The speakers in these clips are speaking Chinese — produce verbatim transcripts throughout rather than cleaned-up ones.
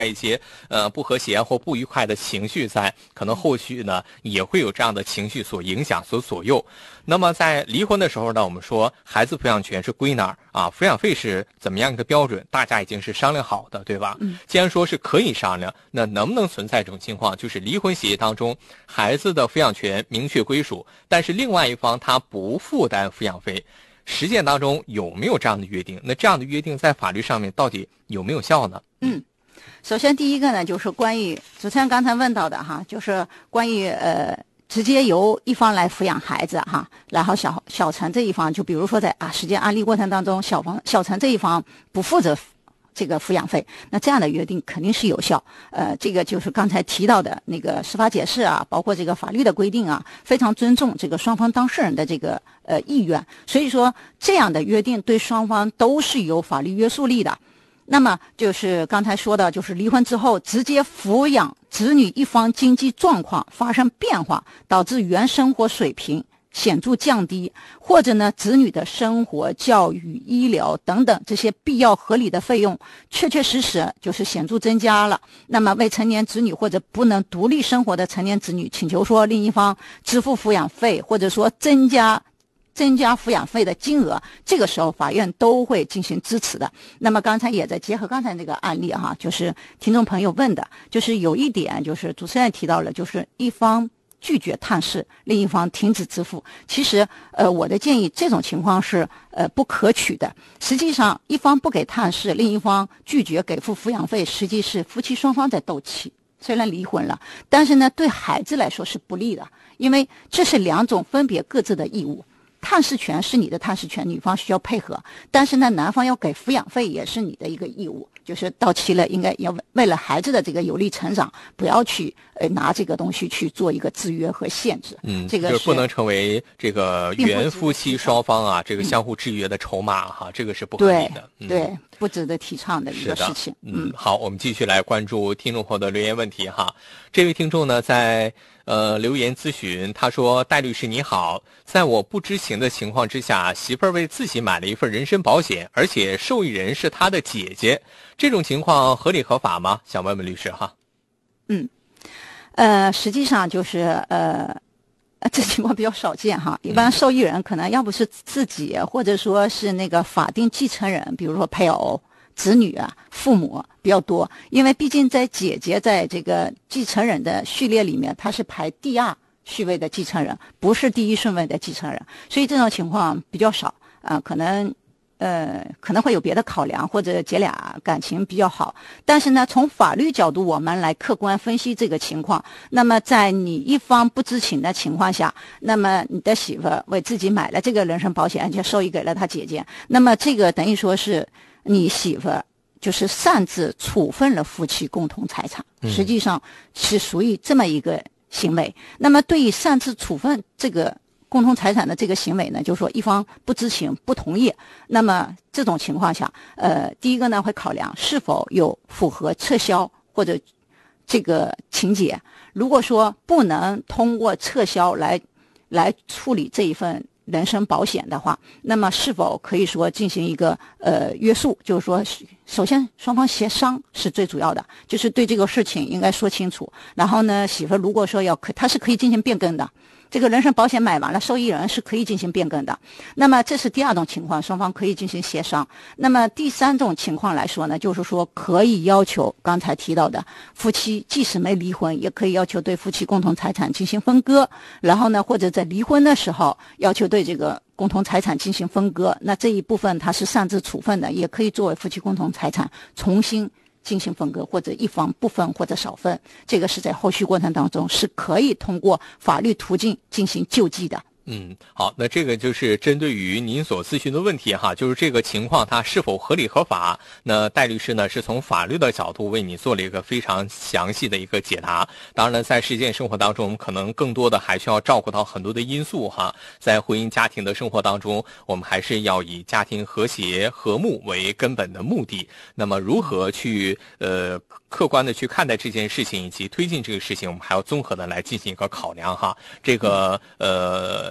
一些呃不和谐或不愉快的情绪在，可能后续呢也会有这样的情绪所影响、所左右。那么在离婚的时候呢，我们说孩子抚养权是归哪儿啊？抚养费是怎么样一个标准？大家已经是商量好的，对吧？ 嗯。 既然说是可以商量，那能不能存在这种情况，就是离婚协议当中孩子的抚养权明确归属，但是另外一方他不负担抚养费？实践当中有没有这样的约定？那这样的约定在法律上面到底有没有效呢？ 嗯。首先，第一个呢，就是关于主持人刚才问到的哈，就是关于呃直接由一方来抚养孩子哈，然后小小陈这一方，就比如说在啊实践案例过程当中，小方小陈这一方不负责这个抚养费，那这样的约定肯定是有效。呃，这个就是刚才提到的那个司法解释啊，包括这个法律的规定啊，非常尊重这个双方当事人的这个呃意愿，所以说这样的约定对双方都是有法律约束力的。那么就是刚才说的，就是离婚之后直接抚养子女一方经济状况发生变化，导致原生活水平显著降低，或者呢子女的生活、教育、医疗等等这些必要合理的费用确确实实就是显著增加了。那么未成年子女或者不能独立生活的成年子女请求说另一方支付抚养费，或者说增加增加抚养费的金额，这个时候法院都会进行支持的。那么刚才也在结合刚才那个案例哈，就是听众朋友问的，就是有一点就是主持人提到了，就是一方拒绝探视，另一方停止支付。其实呃我的建议，这种情况是呃不可取的。实际上一方不给探视，另一方拒绝给付抚养费，实际是夫妻双方在斗气。虽然离婚了，但是呢对孩子来说是不利的，因为这是两种分别各自的义务。探视权是你的探视权，女方需要配合，但是呢男方要给抚养费也是你的一个义务，就是到期了应该要为了孩子的这个有利成长，不要去呃拿这个东西去做一个制约和限制。 嗯， 这个就是不能成为这个原夫妻双方啊这个相互制约的筹码哈、嗯，这个是不合理的。 对、嗯、对，不值得提倡的一个事情。 嗯，好，我们继续来关注听众朋友的留言问题哈。这位听众呢在呃，留言咨询，他说：“戴律师你好，在我不知情的情况之下，媳妇儿为自己买了一份人身保险，而且受益人是他的姐姐，这种情况合理合法吗？想问问律师哈。” 嗯，呃，实际上就是呃，这情况比较少见哈。一般受益人可能要不是自己，或者说是那个法定继承人，比如说配偶、子女啊、父母比较多，因为毕竟在姐姐在这个继承人的序列里面，她是排第二序位的继承人，不是第一顺位的继承人，所以这种情况比较少啊、呃，可能呃可能会有别的考量，或者姐俩感情比较好。但是呢，从法律角度我们来客观分析这个情况，那么在你一方不知情的情况下，那么你的媳妇为自己买了这个人身保险，而且受益给了她姐姐，那么这个等于说是你媳妇就是擅自处分了夫妻共同财产，实际上是属于这么一个行为。那么对于擅自处分这个共同财产的这个行为呢，就是说一方不知情不同意，那么这种情况下，呃，第一个呢会考量是否有符合撤销或者这个情节。如果说不能通过撤销来来处理这一份人身保险的话，那么是否可以说进行一个呃约束？就是说，首先双方协商是最主要的，就是对这个事情应该说清楚。然后呢，媳妇如果说要可，她是可以进行变更的。这个人身保险买完了，受益人是可以进行变更的。那么这是第二种情况，双方可以进行协商。那么第三种情况来说呢，就是说可以要求刚才提到的夫妻即使没离婚，也可以要求对夫妻共同财产进行分割。然后呢，或者在离婚的时候要求对这个共同财产进行分割。那这一部分它是擅自处分的，也可以作为夫妻共同财产重新进行分割，或者一方不分或者少分，这个是在后续过程当中是可以通过法律途径进行救济的。 嗯，好，那这个就是针对于您所咨询的问题哈，就是这个情况它是否合理合法？那戴律师呢是从法律的角度为你做了一个非常详细的一个解答。当然了，在实践生活当中，我们可能更多的还需要照顾到很多的因素哈。在婚姻家庭的生活当中，我们还是要以家庭和谐和睦为根本的目的。那么如何去呃客观的去看待这件事情以及推进这个事情，我们还要综合的来进行一个考量哈。这个呃。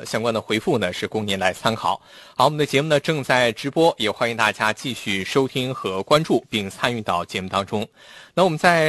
相关的回复呢是供您来参考。好，我们的节目呢正在直播，也欢迎大家继续收听和关注并参与到节目当中。那我们在